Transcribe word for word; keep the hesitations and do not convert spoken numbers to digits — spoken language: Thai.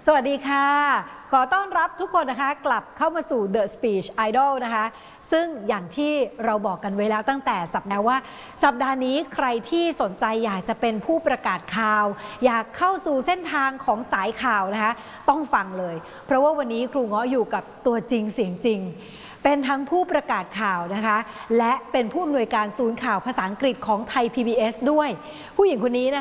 สวัสดีค่ะขอต้อนรับทุกคนนะคะกลับเข้ามาสู่ The Speech Idol นะคะซึ่งอย่างที่เราบอกกันไว้แล้วตั้งแต่สัปดาห์ว่าสัปดาห์นี้ใครที่สนใจอยากจะเป็นผู้ประกาศข่าวอยากเข้าสู่เส้นทางของสายข่าวนะคะต้องฟังเลยเพราะว่าวันนี้ครูง้ออยู่กับตัวจริงเสียงจริงเป็นทั้งผู้ประกาศข่าวนะคะและเป็นผู้อำนวยการศูนย์ข่าวภาษาอังกฤษของไทย พี บี เอส ด้วยผู้หญิงคนนี้นะคะ